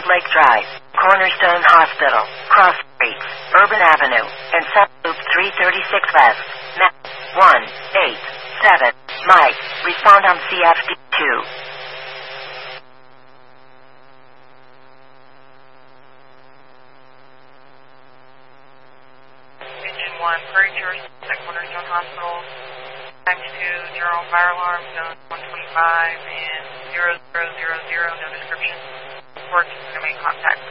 Lake Drive, Cornerstone Hospital, Cross Streets, Urban Avenue, and South Loop 336 West. Map 187. Mike, respond on CFD2. Engine 1, Prairie Church at Cornerstone Hospital. Times 2, general fire alarm, zone 125 and 0000, no description. Report to make contact.